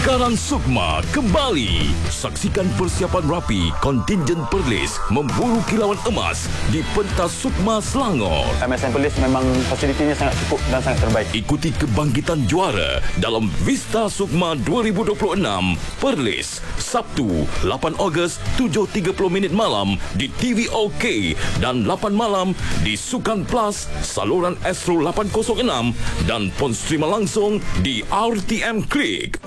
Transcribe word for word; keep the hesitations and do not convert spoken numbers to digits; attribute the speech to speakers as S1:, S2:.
S1: Pemekaran Sukma kembali. Saksikan persiapan rapi kontingen Perlis memburu kilauan emas di pentas Sukma Selangor.
S2: M S M Perlis memang fasilitinya sangat cukup dan sangat terbaik.
S1: Ikuti kebangkitan juara dalam Vista Sukma dua ribu dua puluh enam Perlis, Sabtu lapan Ogos tujuh tiga puluh minit malam di T V O K dan lapan malam di Sukan Plus saluran Astro lapan kosong enam dan pon streamer langsung di R T M Klik.